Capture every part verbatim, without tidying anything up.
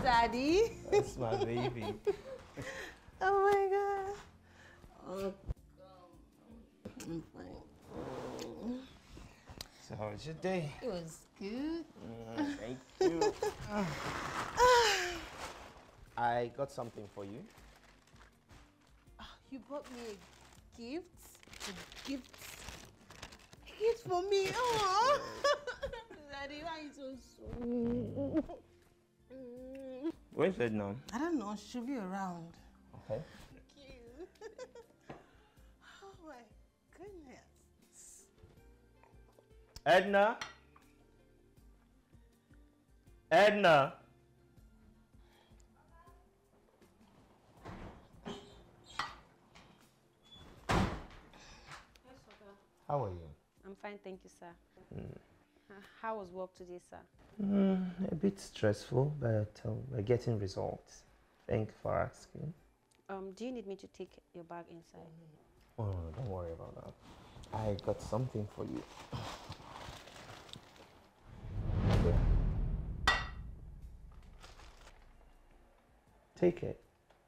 Daddy. That's my baby. Oh my God. Oh, I'm fine. So how was your day? It was good. Mm, thank you. I got something for you. Oh, you bought me a gift? A gift? A gift for me? Oh. Daddy, why are you so sweet? Where's Edna? I don't know. She should be around. Okay. Thank you. Oh my goodness. Edna? Edna? Yes, sir. How are you? I'm fine, thank you, sir. Mm. Uh, how was work today, sir? Mm, a bit stressful, but um, we're getting results. Thank you for asking. Um, do you need me to take your bag inside? Oh, no, don't worry about that. I got something for you. Take it.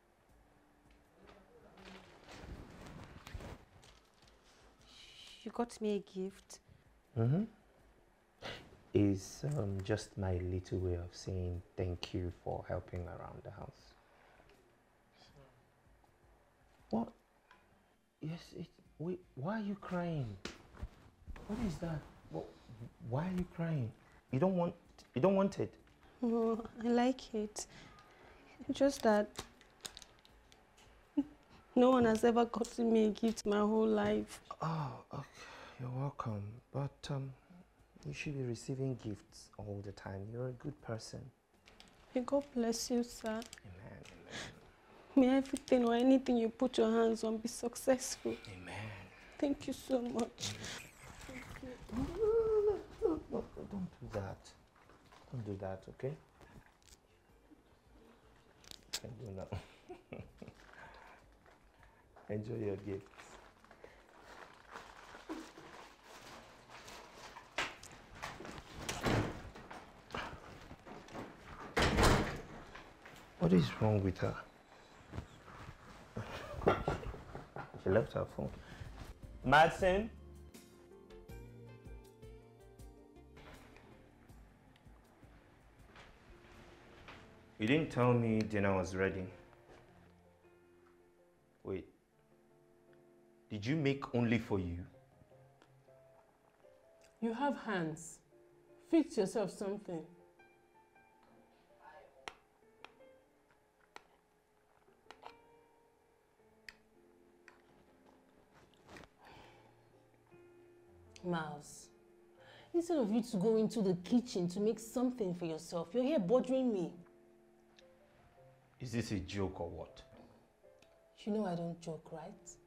You got me a gift? Mm-hmm. It's um, just my little way of saying thank you for helping around the house. What? Yes, it. Wait, why are you crying? What is that? What, why are you crying? You don't want. You don't want it. Oh, I like it. Just that no one has ever gotten me a gift my whole life. Oh, okay. You're welcome. But um, you should be receiving gifts all the time. You're a good person. May God bless you, sir. Amen. Amen. May everything or anything you put your hands on be successful. Amen. Thank you so much. Thank you. No, no, no, no, no, don't do that. Don't do that, okay? Can do now. Enjoy your gifts. What is wrong with her? She left her phone. Madsen? You didn't tell me dinner was ready. Wait. Did you make only for you? You have hands. Fix yourself something. Miles, instead of you to go into the kitchen to make something for yourself, you're here bothering me. Is this a joke or what? You know I don't joke, right?